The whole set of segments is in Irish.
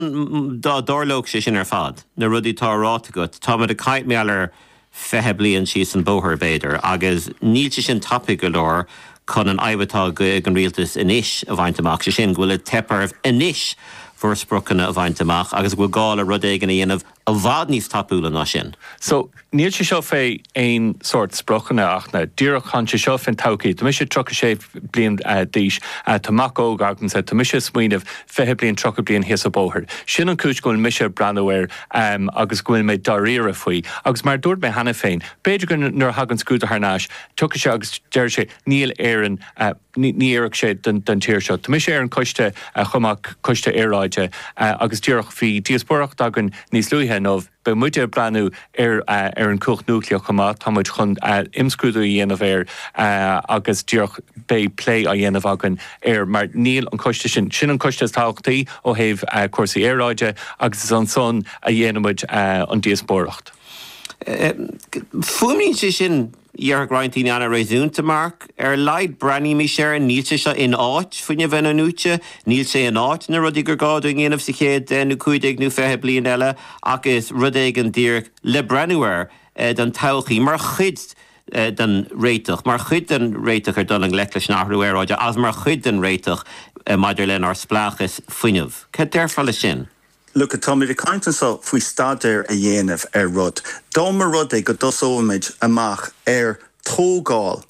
Dorlóg sé sin ar fad, na rudí tá ráta go, tá mar a caiit meallar fethe bliain síos an bóthir béidir, agus níl sin tapig go leor chun an aibhetá go ag an rialtas inis a bhaint amach sé sin, bhfuil tepar inis voorsprokkene a bhaint amach, agus bhfuil gáil a rud éigen a dhéanamh a bhd níos tapúla ná sin. So, níl sé seo fé ein sort sprokkene achna, dúrach chan sé seo fin tauki, tá mis sé trocha sé blian díis, tá mac óg agan sa, tá mis sé smuoineh fethe blian trocha blian hés a bóthir. Sin an cúis gúil mis sé brandhir agus gúil mé daríra faoi, agus mar dúirt mé hana féin, beidir gur nuair hagan scúta harnáis, tucha sé agus deir sé níl éan, ní éireach sé den tíir seo. Tá mis sé ar an coiste chumach coiste éráide agus dúrach fi díospóracht agan níos luithe nómh be muide branú ar an cúch núcleach chumá, tá muid chun imscrúdú dhéanamh agus dúrach bé play a dhéanamh agan mar níl an coiste sin an coiste táchtaí ó héh cuasaí éráide agus is an son a dhéanamid an díospóracht. Fuaimlíonn sé sin dhearg rointíí anna réúnta mark, leid braní mí sé níl sé seo in áit faoine bheith an núte, níl sé in áit na rudí gur gáú ghéanamh sa chéad nó cuideag nó fethe blion eile, agus rudéig an dír le brenuir den tauchaí mar chud den réiteach, mar chud den réiteach ar dul an leiclis nachrúéráide, as mar chud den réiteach maidir len ar splachas fuiineh. Cé deirfáile sin? Look at Tommy, the counting so if we start there a yenef rud. Domer rud go dos omage amach tógáil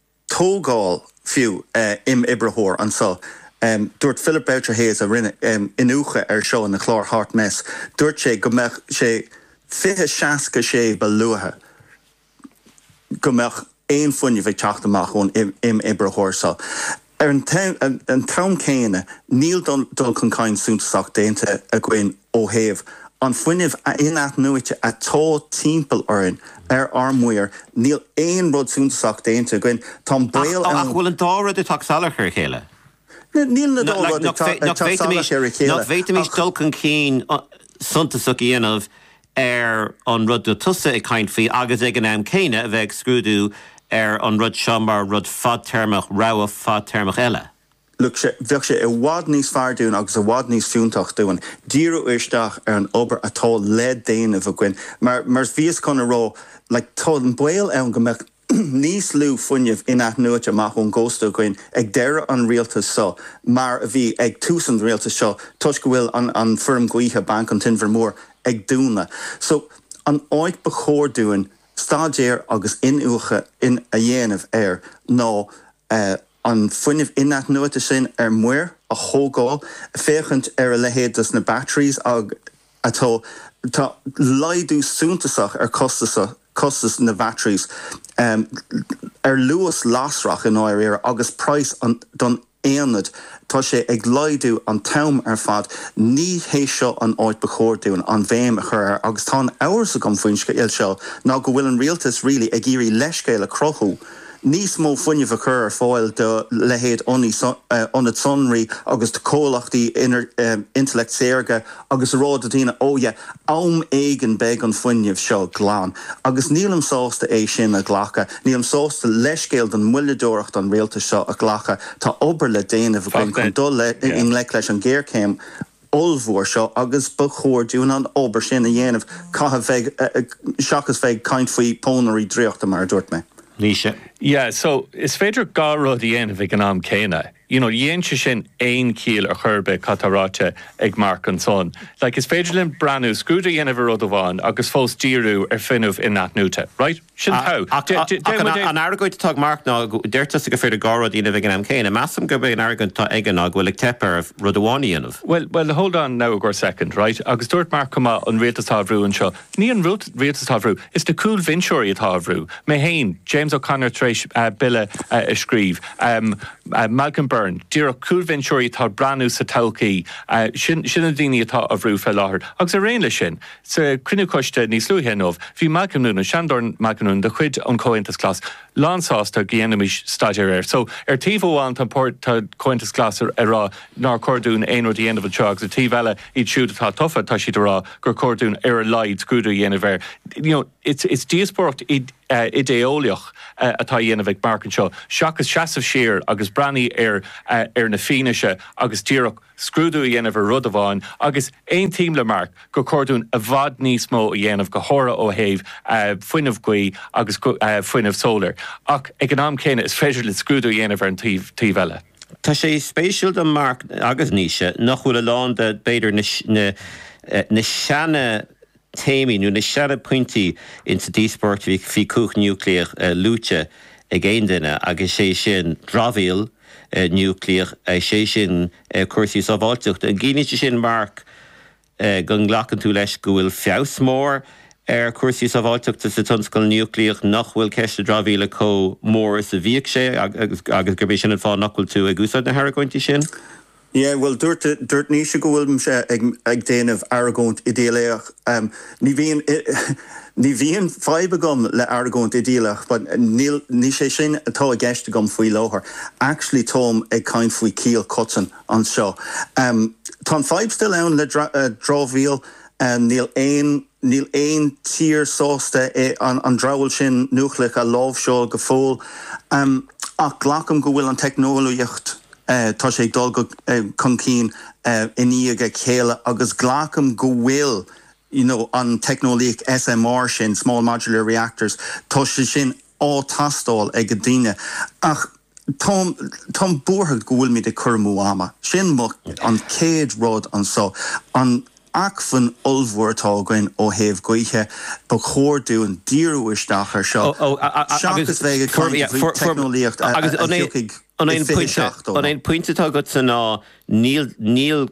fiú im Ibrahor and so dúirt Philip Boucher Hayes a rinne inúcha seo in the chlár hart mess. Dúirt sé go mech sé fithe seaca sé be luathe go mech éon fuinne bheith teachtamach ón im Ibrahor so. An town céine níl dul chun cáin súntasach déanta a gcuin ó héamh an fuineh a inat nuite a tó timppel orin armmuir níl éon rud súntasach déanta a gcuin tá bail ach bhfuil an dárad atá salachar chéile. Níl na dárad atá salachar chéile. Nach bhéitimís dul chun cín suntasach dhéanamh an rud do tusa i caint faoi agus ag an am céine a bheith scrúdú an rud seomar rud fad termach rá fad termach eile. Look, bheadh sé I bhád níos fearr dún agus a bhád níos fiúntach dún. Díreadh isteach an obair atá le déanamh a gcuin. Mar bhíos chun rá, tá an bail ann go mbeadh níos lú fuinneamh inat nuaite amach ón ggósta gcuin ag deire an rialtas so, mar a bhí ag túsan rialtas seo, tuis go bhfuil an firm gcuithe banc an Tinvermór ag dúna. So, an áit ba chóir dún stadéir agus inúcha in a dhéanamh ná an fuinneamh inat nuaite sin muir a thógáil féchant a lehéadas na batteries atá laidú súntasach costas na batteries luas lásrach in áir agus price don éanad tá sé ag laidú an tam fad ní hééis seo an áit ba chóirún an bhéim a chur agus tá áhar a go foiinsce il seo ná go bhfuil an rialtas rilí ag géirí leiscéil a crothú. Níos mó fuinneamh a chur fáil de lehéad onad sonraí agus de cólachtaí intellect séirge agus rád a dtíine am éigen beg an fuinneamh seo gláán. Agus nílam sásta sin a ghlacha, nílam sásta leiscéil den muiledóireacht an réalta seo a ghlacha tá obair le déanamh a chun dul in le leis an géircéim olmhór seo agus ba chóir dún an obair sin a dhéanamh seachas feig caint faoi pónarí dríochta mar dúirt me. Líse. Yeah, so is féidir gá rud dhéanamh ag an am céine. Dhéon se sin éon cíl a churbe cataráte ag marc an son. Is féidir linn branú scrúda dhéanamh rud amháin agus fós díirú finnmh in that núte, right? Sin tá. An airgóid tá marc ná deirtas go féidir gá rud dhéanamh ag an am céine. Measam go bh an airgóid tá ag an bhfuil ag tepar rud amháin dhéanamh. Well, hold on now a second, right? Agus dúirt marc cumá an réaltastábhrú an seo. Ní an réaltastábhrú, is de cool vinseoirí atábhrú. Mé hain, James O'Connor tréis bille scríb. Malcolm Byrne, dír cool vinseoirí tá branú sa taucaí, sin a daoine atá a bhrú fel láthir. Agus a réon le sin, sa cruinniú coiste níos luithe nómh, bhí Malcolm Noon, Seandorn Malcolm Noon, de chuid an comhaontas clás, lánsásta ghéanamís staidéir. So, tíomháin tá comhaontas clás rá ná cordún éon dhéanamh an seo, agus a tíomh eile iad siúd atá tofa tá siad rá gur cordún ar a laid scrúdú dhéanamh. It's díospóireacht idéolaach atá dhéanamh ag marcan seo. Seachas seaamh siar agus breanaí ar na fineise agus tíreach scrúdú i dhéanamh rud a bháin, agus éon tíim le marc go cordún a bhd níos mó i dhéanamh go chora ó héh foiinemh gaí agus foiinemh solar. Ach ag an am céine is féidir le scrúdú i dhéanamh ar an tíh eile. Tá sé spéisiúil do marc agus níise nach bhfuil a lán de beidir na seanna téimí na seanna pointí in sa dísport fi cúch núcléach lúte ag éon duine agus sé sin drábhíal núcléach sé sin cuasaí sábháilteacht. An gcíneiste sin marc gan ghlachan tú leis go bhfuil feabhs mór cuasaí sábháilteachta sa tionscail núcléach nach bhfuil ceiste drábhíle có mór sa bhíoh sé agus gurbééis sin an fá nach bhfuil tú ag úsáid na Harragointí sin? Yeah, well, dúirt níos go bhfuil sé ag déanamh Aragónt idéalaach. Ní bhíon faibe gom le Aragónt idéalaach, but ní sé sin atá a gceiste gom faoi láthair. Actually, Tom ag caint faoi cíal cotsan an seo. Tá faibe still ann le drábhíal níl éon tír sásta an drábhail sin nuachlaach a lámh seo go fóil. Ach ghlacham go bhfuil an technoliacht tá sé dul go concín iníoga chéile agus ghlacham go bhfuil an technoliaach SMR sin, Small Modular Reactors, tá sé sin átastáil ag go dtíine. Ach Tom búthad go bhfuil mí de curmú ama. Sin mo an céad rud an só. An acfan olmhúirtá goin ó héamh gaoithe ba chóirú an díúisteach ar seo. Seachas bheith technoliacht an ein pointetá go san ná níl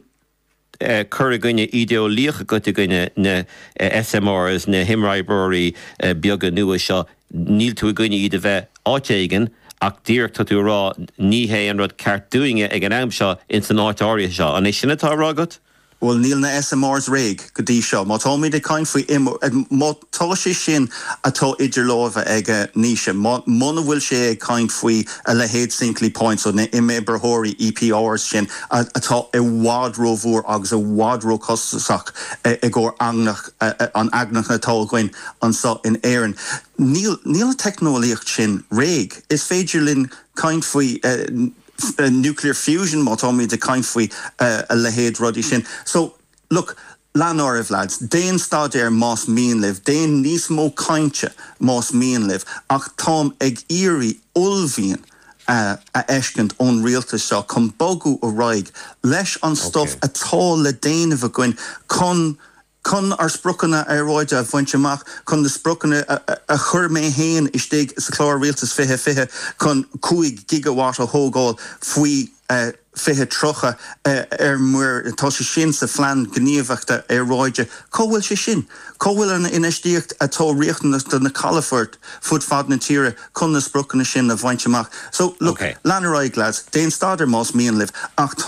cur gunne ideolíocha go gunne na SMRs na himráibróí beaga nua seo níl tú gunne iad a bheith áitéigen ach díocht tú rá níhé an rud ceartúinge ag an am seo in san áitáirí seo. An é sinna tá rágad? Well, níl na SMRs réig go dtí seo. Má tá míad caint faoi má tá sé sin atá idir lábha ag níise. Muna bhfuil sé ag caint faoi a le héad Sinkley Point so na imébrethirí EPRs sin atá i bhádró bhór agus a bhádró costasach ag gcóir agnach an agnach natá goin an sa in éireann. Níl a technoliacht sin réig. Is féidir linn caint faoi nuclear fusion má tá míad a caint faoi a lehéad rudí sin. So, look, leanóibh lads, déon stadéir más míonliv, déon níos mó cainte más míonliv, ach tám ag irí ulmhíon a eiscint ón rialtas seo chun bogu ó raig leis an stuff atá le déanamh a goin chun ar sprucanna roide a bhaintteach chun de sprucanna a chur mé héin is stig sa chlár rialtas fihe chun 5 gigawatt a hógáil faoi fihe trocha muir tá sé sin sa phlean gníomhachta roide. Cóhfuil sé sin. Cóhfuil an inistíocht atá riachtanas do na Calafort fud fad na tíre chun na sprucanna sin a bhaintteach. So, look, leanaráig lads, déon staidir más míonliv ach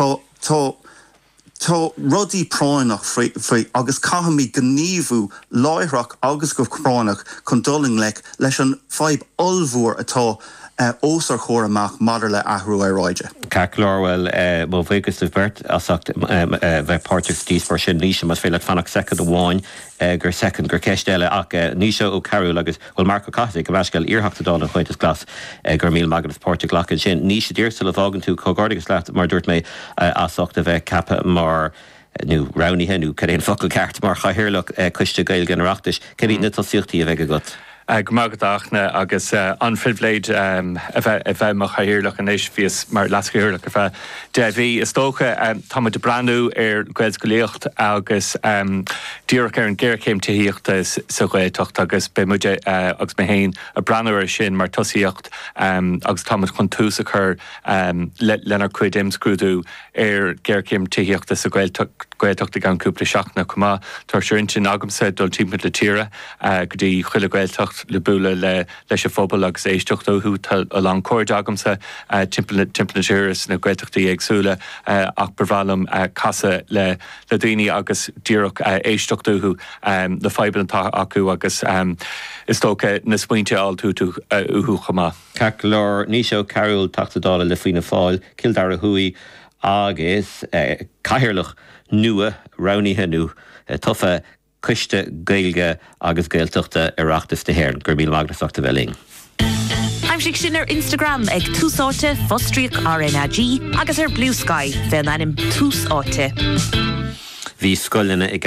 tá rudí práinach faoi agus caihamí gníomhú láithreach agus go práinach chun duling leis an fáib olmhúr atá ósar chóir amach madidir le athrú roide. Caclárhfuil má bhuigus a bhirt asacht bheith páirteach tíos sin níise mas féile fannach second amháin gur second gur ceistéile ach níise ó carú agus bhfuil Marco Cossaigh go bhaisceil íorthachta dána chuintas glas gur míl magadas páirteach lachan sin. Níise díirsa le bhágan tú cógádagus leat mar dúirt mé asacht a bheith cappa mar nu raunithe nu cad éon focail ceart mar chahirirlach cuiste gail genreachtais. Cebí na tosíochtaí a bheith agat? Gmagadaachna agus anfilbléid a bheith mar chahirirlach an éis fios mar lascahirirlach a bheith de bhí is tócha táid de brandú ar gweils goléocht agus díorach ar an ggéircéim tííochta sa ghailtocht agus be muide agus mé héin a brandúir sin mar tosíocht agus táid chun tús a chur lenar chuid imscrúdú ar ggéircéim tííochta sa ghailtocht gan cúpla seachna cumá tar siúint sin agamsa dul tímpla le tíre go dtí chuile ghailtocht le búla leis a fphobal agus éisteachtaú a lá cóid agamsa timpplatíras na ghailtochtaí agsúla ach brabhlam casa le daoine agus díreach éisteachtaú le faibil antá acu agus is tócha na smaointe áiltú uhu chumá. Caclár ní seo carúil tachtadála le faoine fáil Kildare Hui agus caihirirlach nua raunithe nu tufa cuiste gailge agus gailteachta Oireachtas de Héireann. Gur míle maith leachta bheling. I'm sin ar Instagram ag túsáte Fostriach RNAG agus ar Blue Sky, fel anim túsáte. Bhí scoilena